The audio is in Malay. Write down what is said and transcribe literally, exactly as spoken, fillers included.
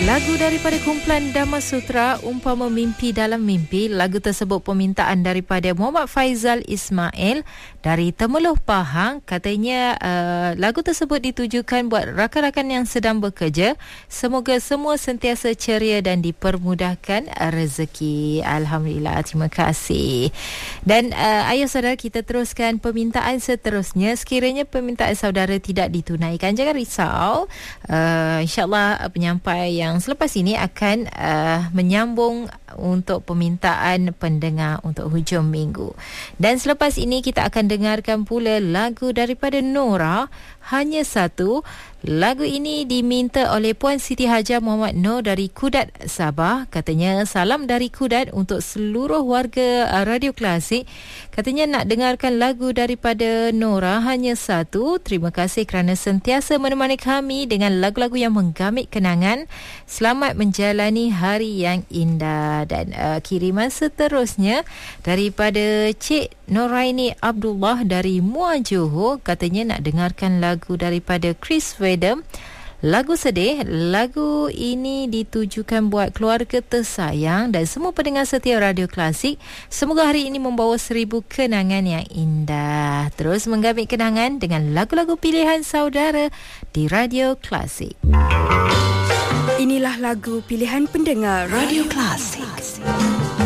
Lagu daripada kumpulan Dhamma Sutra, Umpama Mimpi Dalam Mimpi. Lagu tersebut permintaan daripada Muhammad Faizal Ismail dari Temeloh Pahang. Katanya uh, lagu tersebut ditujukan buat rakan-rakan yang sedang bekerja. Semoga semua sentiasa ceria dan dipermudahkan rezeki. Alhamdulillah, terima kasih. Dan uh, ayah saudara, kita teruskan permintaan seterusnya. Sekiranya permintaan saudara tidak ditunaikan, jangan risau. Uh, InsyaAllah penyampai yang selepas ini akan uh, menyambung untuk permintaan pendengar untuk hujung minggu. Dan selepas ini kita akan dengarkan pula lagu daripada Nora, Hanya Satu. Lagu ini diminta oleh Puan Siti Hajar Muhammad Nur dari Kudat, Sabah. Katanya salam dari Kudat untuk seluruh warga uh, Radio Klasik. Katanya nak dengarkan lagu daripada Nora, Hanya Satu. Terima kasih kerana sentiasa menemani kami dengan lagu-lagu yang menggamit kenangan. Selamat menjalani hari yang indah. Dan uh, kiriman seterusnya daripada Cik Noraini Abdullah dari Muar Johor. Katanya nak dengarkan lagu daripada Chris Wedem, lagu sedih. Lagu ini ditujukan buat keluarga tersayang dan semua pendengar setia Radio Klasik. Semoga hari ini membawa seribu kenangan yang indah. Terus menggamit kenangan dengan lagu-lagu pilihan saudara di Radio Klasik. Inilah lagu pilihan pendengar Radio Klasik.